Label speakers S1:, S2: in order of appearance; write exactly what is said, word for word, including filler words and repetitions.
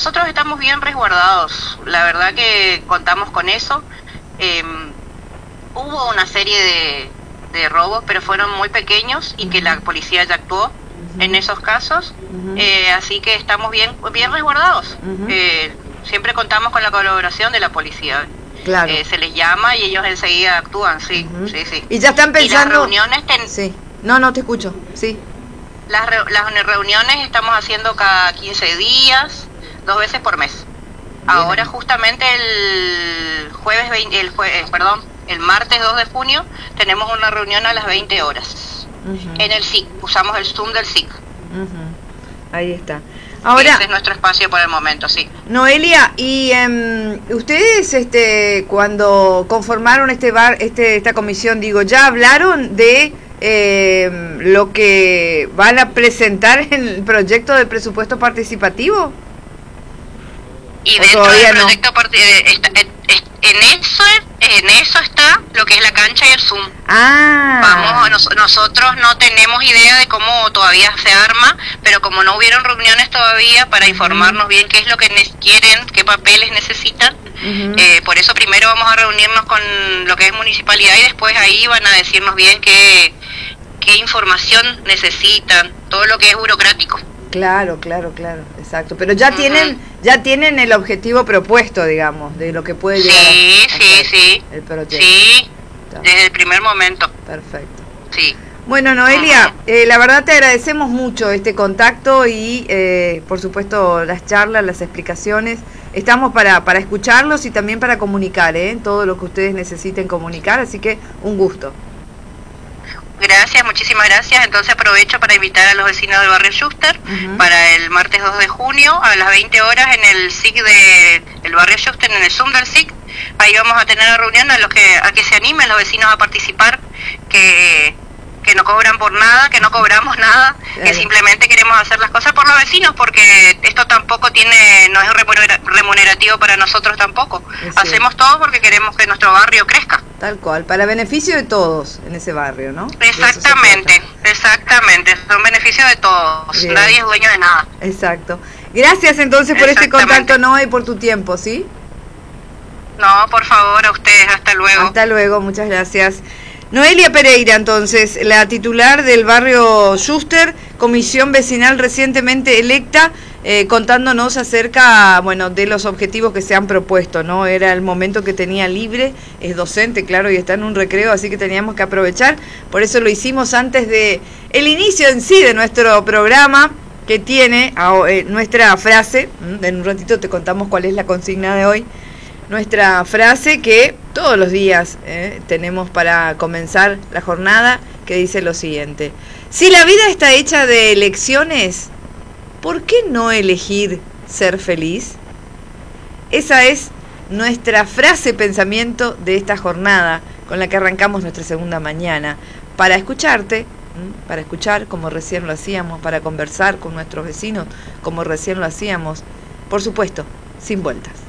S1: nosotros estamos bien resguardados, la verdad que contamos con eso. Eh, hubo una serie de, de robos, pero fueron muy pequeños y uh-huh. que la policía ya actuó uh-huh. en esos casos, uh-huh. eh, así que estamos bien, bien resguardados. Uh-huh. Eh, siempre contamos con la colaboración de la policía. Claro. Eh, se les llama y ellos enseguida actúan, sí, uh-huh. sí, sí.
S2: Y ya están pensando...
S1: Y las reuniones... Ten...
S2: Sí, no, no te escucho, sí.
S1: Las, re... las reuniones estamos haciendo cada quince días, dos veces por mes. Bien. Ahora justamente el jueves, veinte, el jue... perdón, el martes dos de junio tenemos una reunión a las veinte horas. Uh-huh. En el S I C, usamos el Zoom del S I C.
S2: Uh-huh. Ahí está. Ahora,
S1: ese es nuestro espacio por el momento, sí.
S2: Noelia, y um, ustedes, este, cuando conformaron este bar, este, esta comisión, digo, ¿ya hablaron de eh, lo que van a presentar en el proyecto de presupuesto participativo?
S1: Y dentro del proyecto no? part- eh, está, eh, en eso en eso está lo que es la cancha y el Zoom.
S2: Ah.
S1: Vamos, nos, nosotros no tenemos idea de cómo todavía se arma, pero como no hubieron reuniones todavía para informarnos bien qué es lo que ne- quieren, qué papeles necesitan, uh-huh. eh, por eso primero vamos a reunirnos con lo que es municipalidad y después ahí van a decirnos bien qué, qué información necesitan, todo lo que es burocrático.
S2: Claro, claro, claro, exacto. Pero ya uh-huh. tienen, ya tienen el objetivo propuesto, digamos, de lo que puede llegar
S1: sí,
S2: a, a
S1: sí, sí.
S2: el proyecto.
S1: Sí, está. Desde el primer momento.
S2: Perfecto.
S1: Sí.
S2: Bueno, Noelia, uh-huh. eh, la verdad te agradecemos mucho este contacto y, eh, por supuesto, las charlas, las explicaciones. Estamos para, para escucharlos y también para comunicar, ¿eh? Todo lo que ustedes necesiten comunicar, así que un gusto.
S1: Gracias, muchísimas gracias. Entonces aprovecho para invitar a los vecinos del barrio Schuster uh-huh. para el martes dos de junio a las veinte horas en el S I C de el barrio Schuster, en el Zoom del S I C. Ahí vamos a tener una reunión a los que a que se animen los vecinos a participar, que que no cobran por nada, que no cobramos nada, claro. que simplemente queremos hacer las cosas por los vecinos, porque esto tampoco tiene, no es remunerativo para nosotros tampoco. Es Hacemos todo porque queremos que nuestro barrio crezca.
S2: Tal cual, para beneficio de todos en ese barrio, ¿no?
S1: Exactamente, exactamente, son beneficios de todos, Bien. Nadie es dueño de nada.
S2: Exacto. Gracias entonces por este contacto, Noé, y por tu tiempo, ¿sí?
S1: No, por favor, a ustedes, hasta luego.
S2: Hasta luego, muchas gracias. Noelia Pereira, entonces, la titular del barrio Schuster, comisión vecinal recientemente electa, eh, contándonos acerca, bueno, de los objetivos que se han propuesto, ¿no? Era el momento que tenía libre, es docente, claro, y está en un recreo, así que teníamos que aprovechar, por eso lo hicimos antes de el inicio en sí de nuestro programa, que tiene eh, nuestra frase, en un ratito te contamos cuál es la consigna de hoy, nuestra frase que todos los días eh, tenemos para comenzar la jornada, que dice lo siguiente: si la vida está hecha de elecciones, ¿por qué no elegir ser feliz? Esa es nuestra frase pensamiento de esta jornada con la que arrancamos nuestra segunda mañana, para escucharte, para escuchar como recién lo hacíamos, para conversar con nuestros vecinos como recién lo hacíamos, por supuesto, sin vueltas.